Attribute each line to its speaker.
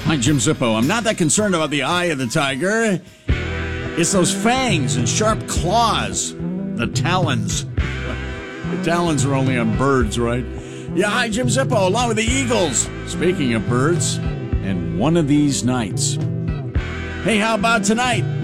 Speaker 1: Hi, Jim Zippo. I'm not that concerned about the eye of the tiger. It's those fangs and sharp claws. The talons. The talons are only on birds, right? Yeah, hi, Jim Zippo, along with the Eagles. Speaking of birds, and one of these nights. Hey, how about tonight?